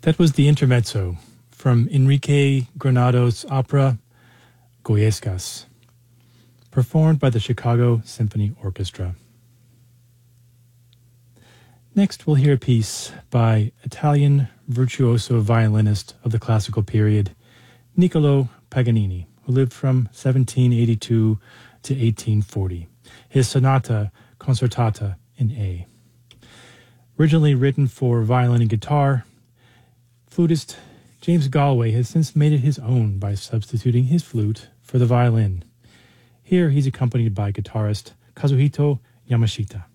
That was the intermezzo from Enrique Granado's opera Goyescas, performed by the Chicago Symphony Orchestra. Next, we'll hear a piece by Italian virtuoso violinist of the classical period, Niccolò Paganini, who lived from 1782 to 1840. His sonata concertata in A. Originally written for violin and guitar, flutist James Galway has since made it his own by substituting his flute for the violin. Here he's accompanied by guitarist Kazuhito Yamashita.